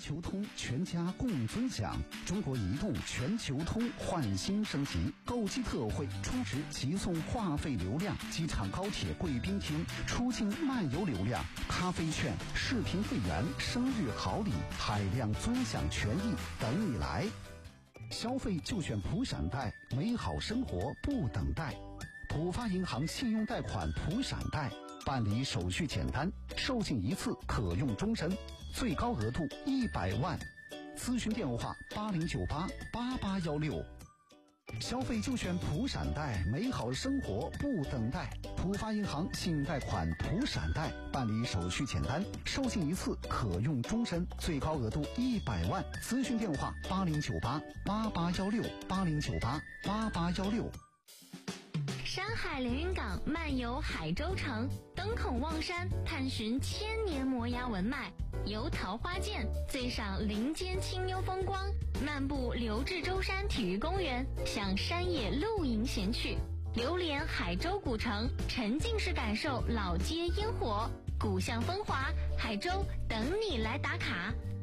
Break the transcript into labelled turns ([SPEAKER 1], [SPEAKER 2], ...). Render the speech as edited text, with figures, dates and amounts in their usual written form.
[SPEAKER 1] 球通，全家共尊享。中国移动全球通换新升级，购机特惠，充值即送话费流量，机场高铁贵宾厅出境漫游流量，咖啡券、视频会员、生日好礼，海量尊享权益等你来。消费就选普闪贷，美好生活不等待。浦发银行信用贷款普闪贷，办理手续简单，授信一次可用终身，最高额度100万。咨询电话80988816。消费就选普闪贷，美好生活不等待。浦发银行信用贷款普闪贷，办理手续简单，授信一次可用终身，最高额度100万。咨询电话80988816，80988816。
[SPEAKER 2] 山海连云港漫游海州城，登孔望山，探寻千年摩崖文脉；游桃花涧，醉赏林间清幽风光；漫步刘志洲山体育公园，享山野露营闲趣；流连海州古城，沉浸式感受老街烟火，古巷风华。海州等你来打卡。